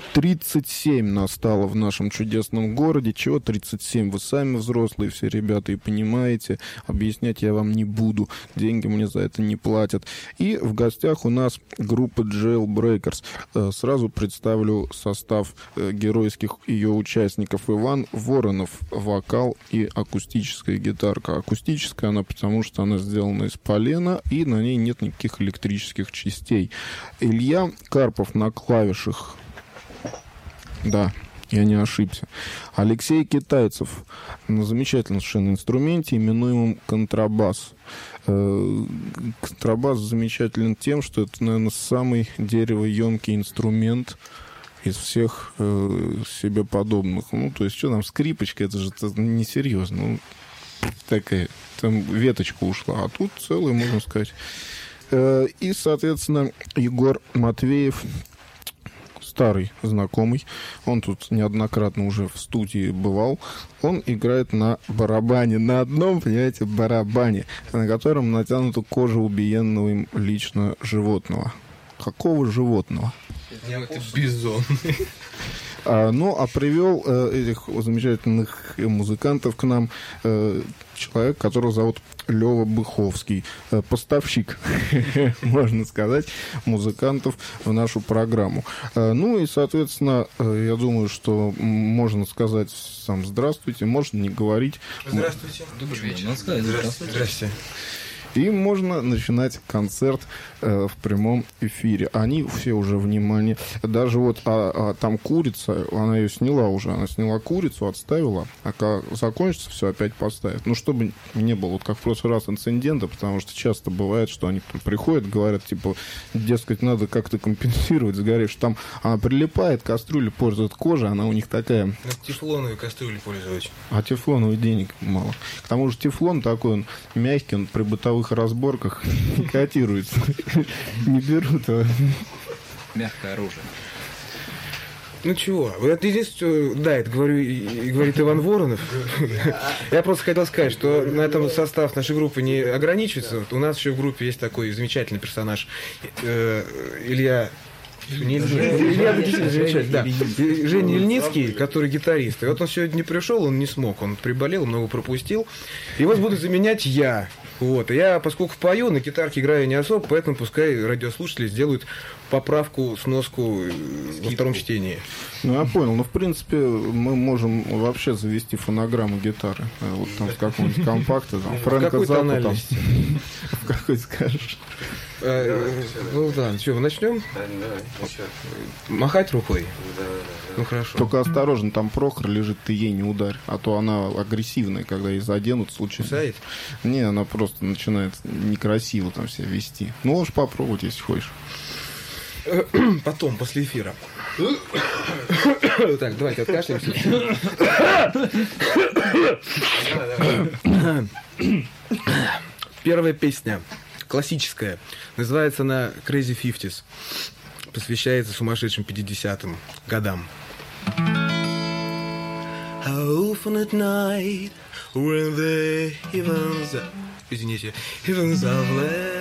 37 настало в нашем чудесном городе. Чего 37? Вы сами взрослые все ребята и понимаете. Объяснять я вам не буду. Деньги мне за это не платят. И в гостях у нас группа Jailbreakers. Сразу представлю состав геройских ее участников. Иван Воронов, вокал и акустическая гитарка. Акустическая она, потому что она сделана из полена, и на ней нет никаких электрических частей. Илья Карпов на клавишах. Да, я не ошибся. Алексей Китайцев на замечательном совершенно инструменте, именуемом контрабас. Контрабас замечателен тем, что это, наверное, самый деревоемкий инструмент из всех себе подобных. Ну, то есть, что там, скрипочка, это же несерьезно. Ну, такая, там веточка ушла, а тут целый, можно сказать. И, соответственно, Егор Матвеев, старый знакомый, он тут неоднократно уже в студии бывал, он играет на барабане, на одном, понимаете, барабане, на котором натянута кожа убиенного им лично животного. Какого животного? Это бизон. А привел этих замечательных музыкантов к нам человек, которого зовут Лёва Быховский, поставщик, можно сказать, музыкантов в нашу программу. Ну и, соответственно, я думаю, что можно сказать сам здравствуйте, можно не говорить. Здравствуйте. Добрый вечер. Надо сказать здравствуйте. Здравствуйте. И можно начинать концерт в прямом эфире. Они все уже, внимание, даже вот там курица, она ее сняла уже, она сняла курицу, отставила, а когда закончится, все опять поставит. Ну, чтобы не было, вот как в прошлый раз, инцидента, потому что часто бывает, что они приходят, говорят, типа, дескать, надо как-то компенсировать сгоревшее. Там она прилипает, кастрюля портит кожу, она у них такая... Тефлоновые кастрюли пользовались. А тефлоновых денег мало. К тому же тефлон такой, он мягкий, он при бытовых разборках не котируется. Не берут его. Мягкое оружие. Ну чего, это единственное, да, это говорит Иван Воронов. Я просто хотел сказать, что на этом состав нашей группы не ограничивается. У нас еще в группе есть такой замечательный персонаж Илья... Илья действительно замечательный, да. Женя Ильницкий, который гитарист. И вот он сегодня не пришел, он не смог, он приболел, много пропустил. И вот буду заменять я. Вот. И я, поскольку пою, на гитарке играю не особо, поэтому пускай радиослушатели сделают поправку, сноску во втором чтении. Ну, я понял. Ну, в принципе, мы можем вообще завести фонограмму гитары. Вот там с какого-нибудь компакта. Там, Фрэнка Заппа там. В какой скажешь? Ну да, что, мы начнем? Махать рукой? Да. Ну хорошо. Только осторожно, там Прохор лежит, ты ей не ударь. А то она агрессивная, когда ей заденут случайно. Кусает? Не, она просто начинает некрасиво там себя вести. Ну, можешь попробовать, если хочешь. Потом, после эфира. Так, давайте откашляемся. Первая песня. Классическая. Называется она Crazy 50s. Посвящается сумасшедшим 50-м годам. How often at night when the heavens... Извините. Heavens are